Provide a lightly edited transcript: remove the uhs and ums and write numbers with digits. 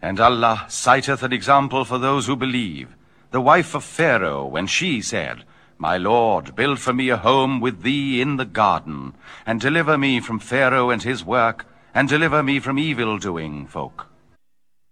And Allah citeth an example for those who believe. The wife of Pharaoh, when she said, My Lord, build for me a home with thee in the garden, and deliver me from Pharaoh and his work, and deliver me from evil-doing folk.